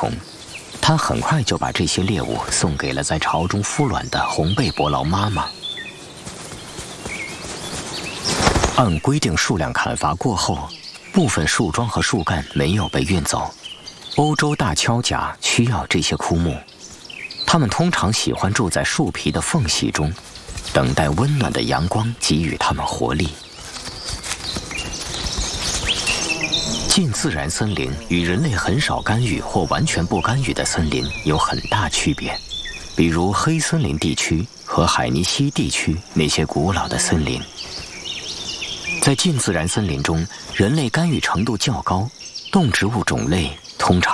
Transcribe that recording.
虫，它很快就把这些猎物送给了在巢中孵卵的红背伯劳妈妈。按规定数量砍伐过后，部分树桩和树干没有被运走。欧洲大锹甲需要这些枯木，它们通常喜欢住在树皮的缝隙中，等待温暖的阳光给予它们活力。近自然森林与人类很少干预或完全不干预的森林有很大区别，比如黑森林地区和海尼西地区那些古老的森林。在近自然森林中，人类干预程度较高，动植物种类通常